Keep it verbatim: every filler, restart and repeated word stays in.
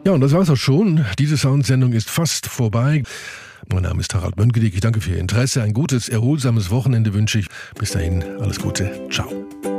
Ja, und das war's auch schon. Diese Soundsendung ist fast vorbei. Mein Name ist Harald Mönkediek. Ich danke für Ihr Interesse. Ein gutes, erholsames Wochenende wünsche ich. Bis dahin, alles Gute. Ciao.